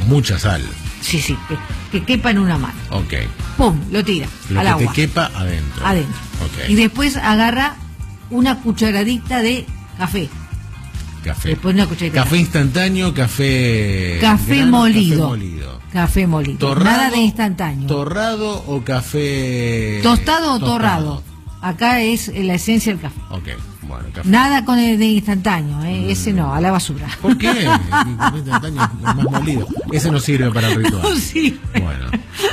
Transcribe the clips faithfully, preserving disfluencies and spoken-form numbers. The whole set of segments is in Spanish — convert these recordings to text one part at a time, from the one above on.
mucha sal. Sí, sí, que, que quepa en una mano. Ok. Pum, lo tira Lo al que agua. te quepa adentro. Adentro. Okay. Y después agarra una cucharadita de café. Café. Después una cucharadita. Café instantáneo, café... Café grano, molido. Café molido. Café molido. Torrado, Nada de instantáneo. ¿Torrado o café...? ¿Tostado o torrado? Acá es la esencia del café. Ok, bueno, café. Nada con el de instantáneo, ¿eh? Mm. Ese no, a la basura. ¿Por qué? El café instantáneo es más molido. Ese no sirve para el ritual. No sirve. Bueno.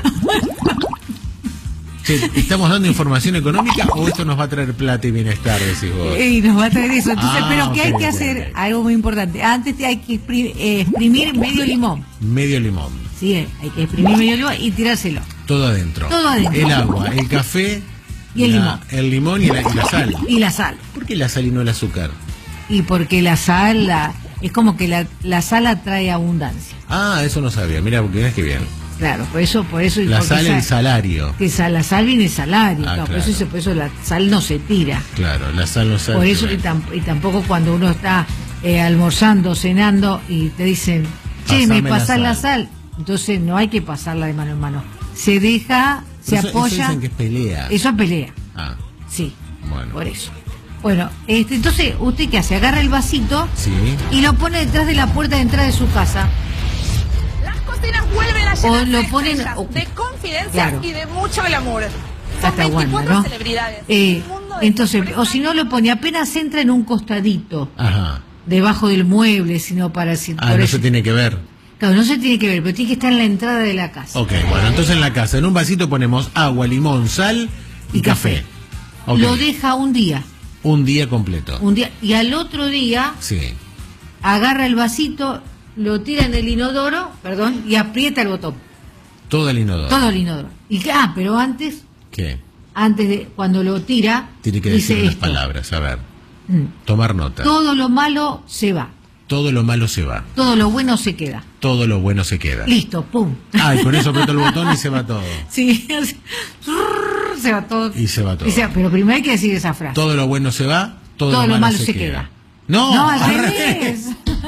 Che, ¿estamos dando información económica o esto nos va a traer plata y bienestar, decís vos? Y nos va a traer eso. Entonces, Ah, pero okay, ¿qué hay que okay, hacer? okay. Algo muy importante. Antes te hay que exprimir, eh, exprimir medio limón. Medio limón. Sí, hay que exprimir medio limón y tirárselo. Todo adentro. Todo adentro. El agua, el café... Y el la, limón. El limón y la, y la sal. Y la sal. ¿Por qué la sal y no el azúcar? Y porque la sal, la, es como que la, la sal atrae abundancia. Ah, eso no sabía. Mira, porque es que bien. Claro, por eso, por eso. La porque sal, el salario. Que sal, la sal viene salario, Ah, claro, claro. Por, eso, por eso la sal no se tira. Claro, la sal no sale. Por eso y, tam, y tampoco cuando uno está eh, almorzando, cenando y te dicen, che, Pasame me pasás la la sal. sal. Entonces no hay que pasarla de mano en mano. Se deja, se Eso- eso apoya. dicen que es pelea. Eso es pelea. Ah, Sí. bueno. Por eso. Bueno, este, entonces, ¿usted qué hace? Agarra el vasito Sí. y lo pone detrás de la puerta de entrada de su casa. Las cocinas vuelven a O llenarse lo de ponen- estrellas, o- de confidencias Claro. y de mucho glamour. Ya Son está bueno, veinticuatro ¿no? celebridades. Eh, El mundo de entonces, sorpresa o si no lo pone, apenas entra en un costadito, Ajá. debajo del mueble, sino para... si- Ah, por no eso- se tiene que ver. Claro, no se tiene que ver, pero tiene que estar en la entrada de la casa. Ok, bueno, entonces en la casa, en un vasito ponemos agua, limón, sal y, Y café. Ok. Lo deja un día, Un día completo. un día, y al otro día Sí. agarra el vasito, lo tira en el inodoro, perdón, y aprieta el botón. Todo el inodoro. Todo el inodoro. Y que- ah, pero antes, ¿Qué? antes de cuando lo tira, Tiene que dice decir unas esto. palabras, a ver. Mm. Tomar nota. Todo lo malo se va, Todo lo malo se va. todo lo bueno se queda. Todo lo bueno se queda. Listo, pum. Ah, y con eso aprieto el botón y se va todo. Sí, se va todo. Y se va todo. Y se- pero primero hay que decir esa frase. Todo lo bueno se va, todo, Todo lo, lo malo, malo se, se queda. queda. No, No, al al revés.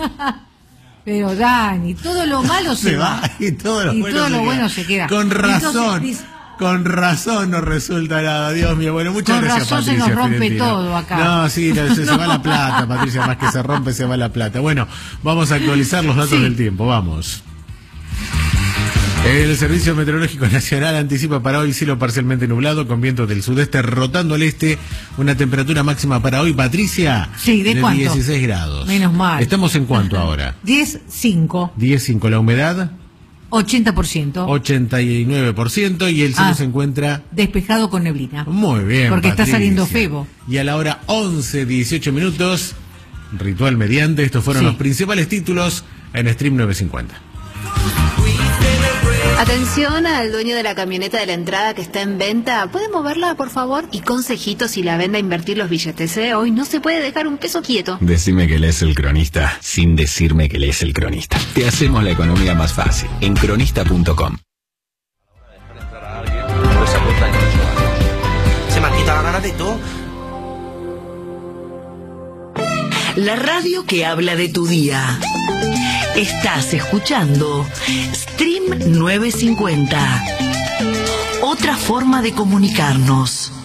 Pero Dani, todo lo malo se, Se va y todo lo, y bueno, todo se lo queda. bueno se queda. Con razón. Entonces, dice- Con razón no resulta nada, Dios mío. Bueno, muchas Con gracias, razón se Patricia. nos rompe Fiorentino. todo acá. No, sí, se, se va la plata, Patricia, más que se rompe, se va la plata. Bueno, vamos a actualizar los datos Sí. del tiempo, vamos. El Servicio Meteorológico Nacional anticipa para hoy cielo parcialmente nublado con vientos del sudeste rotando al este, una temperatura máxima para hoy, Patricia, Sí, ¿de cuánto? dieciséis grados. Menos mal. ¿Estamos en cuánto ahora? diez, cinco, diez cinco, la humedad ochenta por ciento. ochenta y nueve por ciento y el cielo Ah. se encuentra Despejado con neblina. muy bien. Porque está Patricia. saliendo febo. Y a la hora once, dieciocho minutos, ritual mediante, estos fueron Sí. los principales títulos en Stream novecientos cincuenta. Atención al dueño de la camioneta de la entrada que está en venta. ¿Puede moverla, por favor? Y consejitos si la vende a invertir los billetes, ¿eh? Hoy no se puede dejar un peso quieto. Decime que lees El Cronista, sin decirme que lees El Cronista. Te hacemos la economía más fácil en cronista punto com. Se me han quitado las ganas de todo. La radio que habla de tu día. Estás escuchando Stream novecientos cincuenta. Otra forma de comunicarnos.